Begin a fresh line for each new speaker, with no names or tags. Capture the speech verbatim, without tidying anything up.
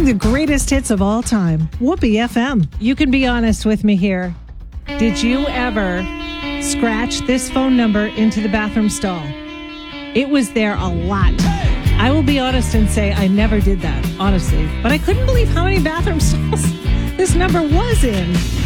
playing the greatest hits of all time. Whoopee F M. You can be honest with me here. Did you ever scratch this phone number into the bathroom stall? It was there a lot. I will be honest and say I never did that, honestly. But I couldn't believe how many bathroom stalls this number was in.